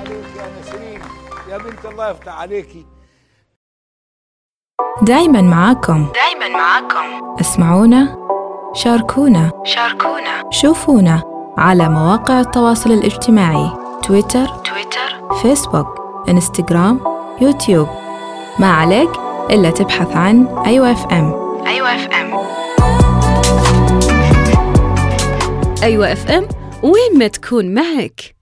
عليك يا نسرين يا بنت، الله يفتح عليكي. دايما معاكم اسمعونا، شاركونا، شوفونا على مواقع التواصل الاجتماعي، تويتر، فيسبوك، انستغرام، يوتيوب. ما عليك إلا تبحث عن أيوة اف ام. أيوة اف ام، وين ما تكون معك.